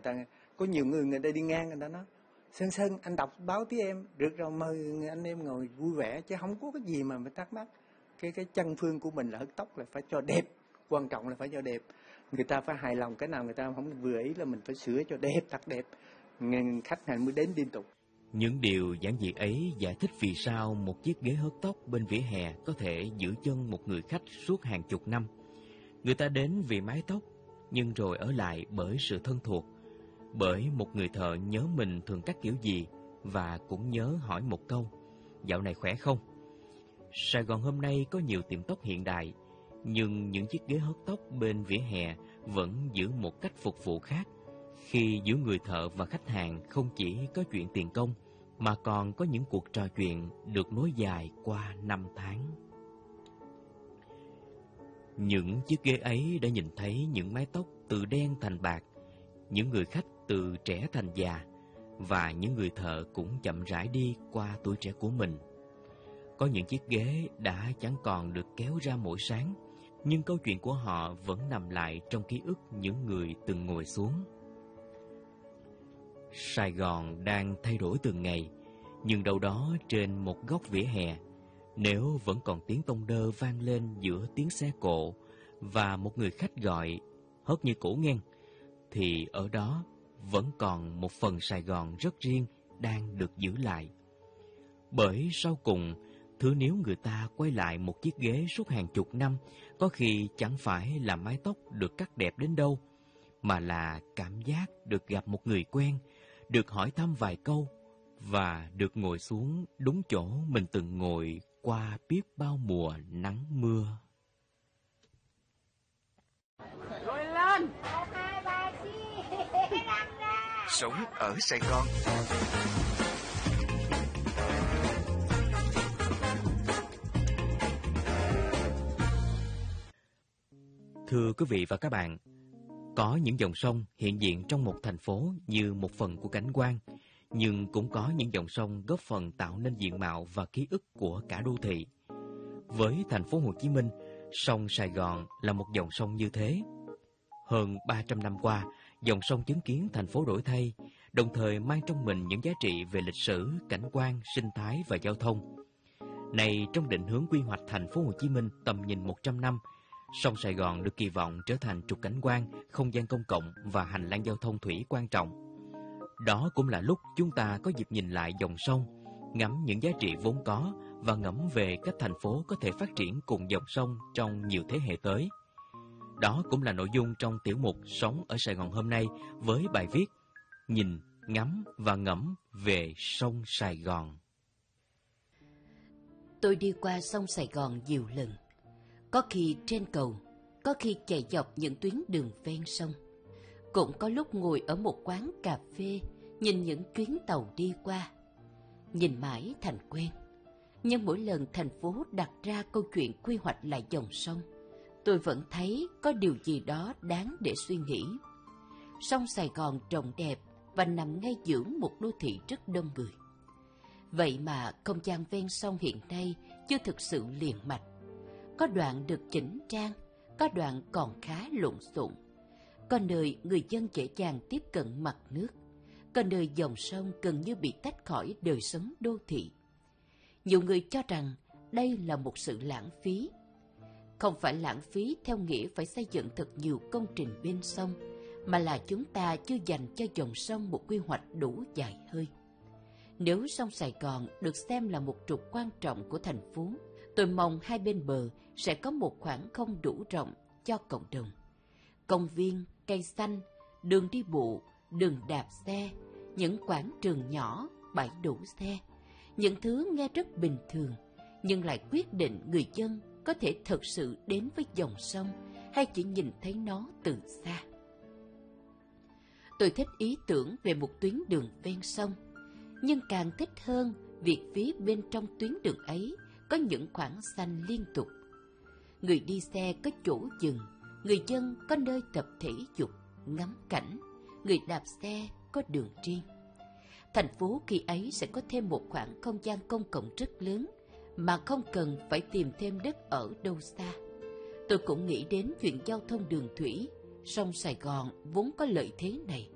ta có nhiều người ta đi ngang người ta nói Sơn anh đọc báo tí em được rồi, mời anh em ngồi vui vẻ chứ không có cái gì mà phải thắc mắc. Cái chân phương của mình là hớt tóc là phải cho đẹp, quan trọng là phải cho đẹp, người ta phải hài lòng, cái nào người ta không vừa ý là mình phải sửa cho đẹp, thật đẹp, khách hàng mới đến liên tục. Những điều giản dị ấy giải thích vì sao một chiếc ghế hớt tóc bên vỉa hè có thể giữ chân một người khách suốt hàng chục năm. Người ta đến vì mái tóc, nhưng rồi ở lại bởi sự thân thuộc, bởi một người thợ nhớ mình thường cắt kiểu gì và cũng nhớ hỏi một câu: dạo này khỏe không? Sài Gòn hôm nay có nhiều tiệm tóc hiện đại, nhưng những chiếc ghế hớt tóc bên vỉa hè vẫn giữ một cách phục vụ khác, khi giữa người thợ và khách hàng không chỉ có chuyện tiền công, mà còn có những cuộc trò chuyện được nối dài qua năm tháng. Những chiếc ghế ấy đã nhìn thấy những mái tóc từ đen thành bạc, những người khách từ trẻ thành già, và những người thợ cũng chậm rãi đi qua tuổi trẻ của mình. Có những chiếc ghế đã chẳng còn được kéo ra mỗi sáng, nhưng câu chuyện của họ vẫn nằm lại trong ký ức những người từng ngồi xuống. Sài Gòn đang thay đổi từng ngày, nhưng đâu đó trên một góc vỉa hè, nếu vẫn còn tiếng tông đơ vang lên giữa tiếng xe cộ và một người khách gọi hớt như cũ nghe, thì ở đó vẫn còn một phần Sài Gòn rất riêng đang được giữ lại. Bởi sau cùng, thứ nếu người ta quay lại một chiếc ghế suốt hàng chục năm, có khi chẳng phải là mái tóc được cắt đẹp đến đâu, mà là cảm giác được gặp một người quen, được hỏi thăm vài câu, và được ngồi xuống đúng chỗ mình từng ngồi qua biết bao mùa nắng mưa. Lôi lên! Sống ở Sài Gòn. Thưa quý vị và các bạn, có những dòng sông hiện diện trong một thành phố như một phần của cảnh quan, nhưng cũng có những dòng sông góp phần tạo nên diện mạo và ký ức của cả đô thị. Với thành phố Hồ Chí Minh, sông Sài Gòn là một dòng sông như thế. Hơn 300 năm qua, dòng sông chứng kiến thành phố đổi thay, đồng thời mang trong mình những giá trị về lịch sử, cảnh quan, sinh thái và giao thông. Này, trong định hướng quy hoạch thành phố Hồ Chí Minh tầm nhìn 100 năm, sông Sài Gòn được kỳ vọng trở thành trục cảnh quan, không gian công cộng và hành lang giao thông thủy quan trọng. Đó cũng là lúc chúng ta có dịp nhìn lại dòng sông, ngắm những giá trị vốn có và ngẫm về cách thành phố có thể phát triển cùng dòng sông trong nhiều thế hệ tới. Đó cũng là nội dung trong tiểu mục Sống ở Sài Gòn hôm nay với bài viết Nhìn, ngắm và ngẫm về sông Sài Gòn. Tôi đi qua sông Sài Gòn nhiều lần, có khi trên cầu, có khi chạy dọc những tuyến đường ven sông. Cũng có lúc ngồi ở một quán cà phê, nhìn những chuyến tàu đi qua. Nhìn mãi thành quen. Nhưng mỗi lần thành phố đặt ra câu chuyện quy hoạch lại dòng sông, tôi vẫn thấy có điều gì đó đáng để suy nghĩ. Sông Sài Gòn trông đẹp và nằm ngay giữa một đô thị rất đông người. Vậy mà không gian ven sông hiện nay chưa thực sự liền mạch. Có đoạn được chỉnh trang, có đoạn còn khá lộn xộn. Có nơi người dân dễ dàng tiếp cận mặt nước, có nơi dòng sông gần như bị tách khỏi đời sống đô thị. Nhiều người cho rằng đây là một sự lãng phí. Không phải lãng phí theo nghĩa phải xây dựng thật nhiều công trình bên sông, mà là chúng ta chưa dành cho dòng sông một quy hoạch đủ dài hơi. Nếu sông Sài Gòn được xem là một trục quan trọng của thành phố, tôi mong hai bên bờ sẽ có một khoảng không đủ rộng cho cộng đồng. Công viên, cây xanh, đường đi bộ, đường đạp xe, những quảng trường nhỏ, bãi đổ xe. Những thứ nghe rất bình thường, nhưng lại quyết định người dân có thể thực sự đến với dòng sông hay chỉ nhìn thấy nó từ xa. Tôi thích ý tưởng về một tuyến đường ven sông, nhưng càng thích hơn việc phía bên trong tuyến đường ấy có những khoảng xanh liên tục. Người đi xe có chỗ dừng, người dân có nơi tập thể dục, ngắm cảnh, người đạp xe có đường riêng. Thành phố khi ấy sẽ có thêm một khoảng không gian công cộng rất lớn mà không cần phải tìm thêm đất ở đâu xa. Tôi cũng nghĩ đến chuyện giao thông đường thủy. Sông Sài Gòn vốn có lợi thế này.